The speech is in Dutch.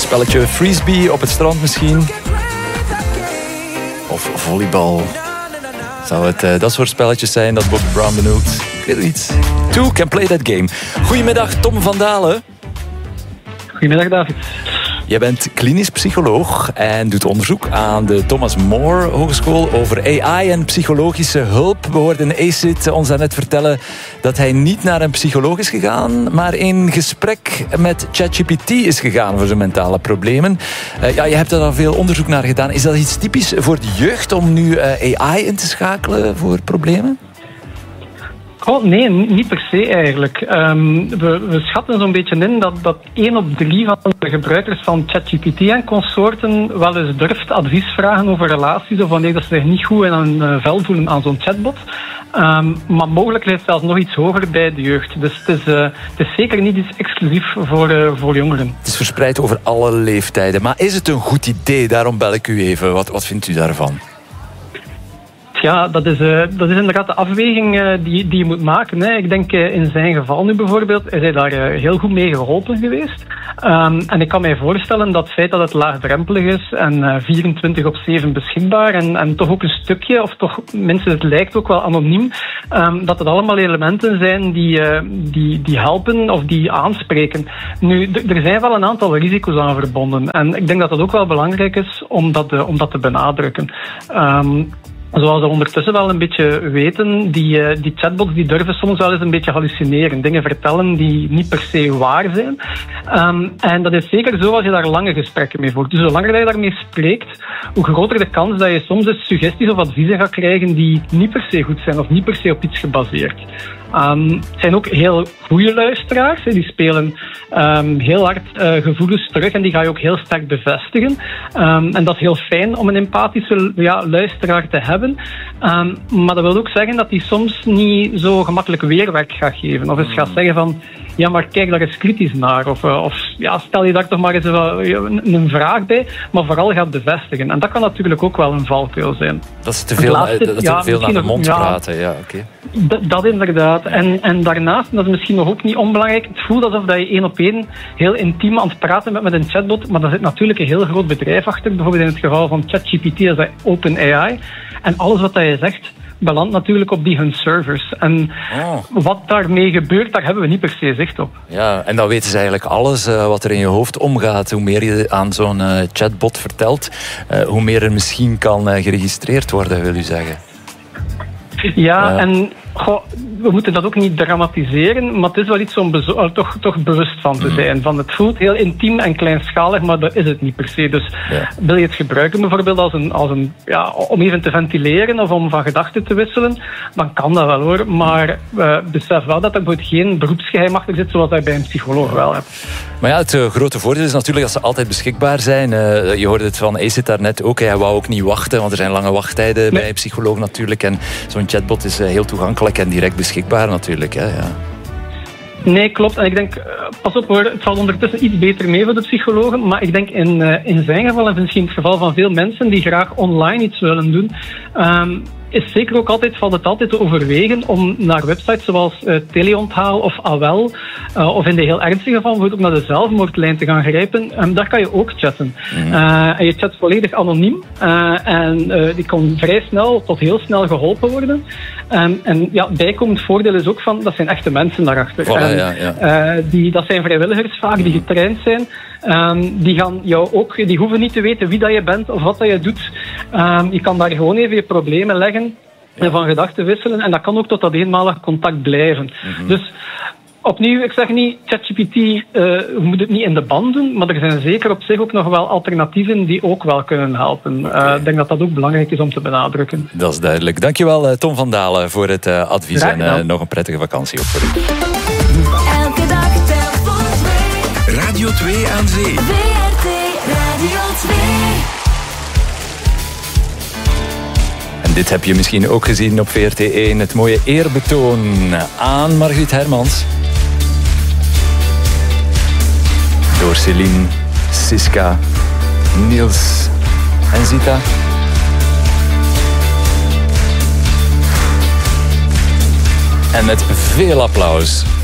Spelletje frisbee op het strand misschien. Of volleybal. Zou het dat soort spelletjes zijn dat Bobby Brown benoemt? Ik weet het niet. Two can play that game. Goedemiddag, Tom van Dalen. Goedemiddag, David. Jij bent klinisch psycholoog en doet onderzoek aan de Thomas More Hogeschool over AI en psychologische hulp. We hoorden ACID ons daarnet vertellen dat hij niet naar een psycholoog is gegaan, maar in gesprek met ChatGPT is gegaan voor zijn mentale problemen. Je hebt er al veel onderzoek naar gedaan. Is dat iets typisch voor de jeugd om nu AI in te schakelen voor problemen? Oh, nee, niet per se eigenlijk. We schatten zo'n beetje in dat 1 op 3 van de gebruikers van ChatGPT en consorten wel eens durft advies vragen over relaties of wanneer dat ze zich niet goed in een vel voelen aan zo'n chatbot. Maar mogelijk ligt het zelfs nog iets hoger bij de jeugd. Dus het is zeker niet iets exclusief voor jongeren. Het is verspreid over alle leeftijden. Maar is het een goed idee? Daarom bel ik u even. Wat vindt u daarvan? Ja, dat is inderdaad de afweging die je moet maken. Hè. Ik denk in zijn geval nu bijvoorbeeld, is hij daar heel goed mee geholpen geweest. En ik kan mij voorstellen dat het feit dat het laagdrempelig is en 24/7 beschikbaar en toch ook een stukje, of toch minstens het lijkt ook wel anoniem, dat het allemaal elementen zijn die helpen of die aanspreken. Nu, er zijn wel een aantal risico's aan verbonden. En ik denk dat het ook wel belangrijk is om dat te benadrukken. Zoals we ondertussen wel een beetje weten, die chatbots die durven soms wel eens een beetje hallucineren. Dingen vertellen die niet per se waar zijn. En dat is zeker zo als je daar lange gesprekken mee voert. Dus hoe langer je daarmee spreekt, hoe groter de kans dat je soms eens suggesties of adviezen gaat krijgen die niet per se goed zijn of niet per se op iets gebaseerd. Het zijn ook heel goede luisteraars. Die spelen heel hard gevoelens terug en die ga je ook heel sterk bevestigen. En dat is heel fijn om een empathische luisteraar te hebben. Maar dat wil ook zeggen dat die soms niet zo gemakkelijk weerwerk gaat geven. Of eens gaat zeggen van, ja, maar kijk daar eens kritisch naar. Of stel je daar toch maar eens een vraag bij, maar vooral gaat bevestigen. En dat kan natuurlijk ook wel een valkuil zijn. Dat is te veel naar de mond praten. Ja, okay. Dat inderdaad. En daarnaast, dat is misschien nog ook niet onbelangrijk, het voelt alsof dat je 1 op 1 heel intiem aan het praten bent met een chatbot, maar daar zit natuurlijk een heel groot bedrijf achter. Bijvoorbeeld in het geval van ChatGPT, dat is OpenAI. En alles wat je zegt, belandt natuurlijk op hun servers. En wat daarmee gebeurt, daar hebben we niet per se zicht op. Ja, en dan weten ze eigenlijk alles wat er in je hoofd omgaat. Hoe meer je aan zo'n chatbot vertelt, hoe meer er misschien kan geregistreerd worden, wil u zeggen. Ja, en we moeten dat ook niet dramatiseren, maar het is wel iets om toch bewust van te zijn. Van, het voelt heel intiem en kleinschalig, maar dat is het niet per se. Dus wil je het gebruiken bijvoorbeeld om even te ventileren of om van gedachten te wisselen, dan kan dat wel hoor. Maar besef wel dat er geen beroepsgeheim achter zit, zoals dat bij een psycholoog wel hebt. Maar ja, het grote voordeel is natuurlijk dat ze altijd beschikbaar zijn. Je hoorde het van ACID daarnet ook. Hij wou ook niet wachten, want er zijn lange wachttijden bij een psycholoog natuurlijk. En zo'n chatbot is heel toegankelijk en direct beschikbaar natuurlijk. Hè? Ja. Nee, klopt. En ik denk, pas op hoor, het valt ondertussen iets beter mee voor de psychologen, maar ik denk in zijn geval, en misschien in het geval van veel mensen die graag online iets willen doen, is zeker ook valt het altijd te overwegen om naar websites zoals Teleonthaal of AWEL, of in de heel ernstige geval bijvoorbeeld ook naar de zelfmoordlijn te gaan grijpen. Daar kan je ook chatten. En je chat volledig anoniem. En die kan vrij snel tot heel snel geholpen worden. En bijkomend voordeel is ook van, dat zijn echte mensen daarachter. Voilà, dat zijn vrijwilligers vaak, die getraind zijn. Die gaan die hoeven niet te weten wie dat je bent of wat dat je doet. Je kan daar gewoon even je problemen leggen en van gedachten wisselen. En dat kan ook tot dat eenmalig contact blijven. Dus opnieuw, ik zeg niet, ChatGPT moet het niet in de band doen, maar er zijn zeker op zich ook nog wel alternatieven die ook wel kunnen helpen. Ik denk dat dat ook belangrijk is om te benadrukken. Dat is duidelijk. Dankjewel Tom van Dalen voor het advies en nog een prettige vakantie ook voor u. Elke dag telt voor 2. Radio 2 aan Zee. WRT Radio 2. En dit heb je misschien ook gezien op VRT1. Het mooie eerbetoon aan Margriet Hermans. Door Céline, Siska, Niels en Zita. En met veel applaus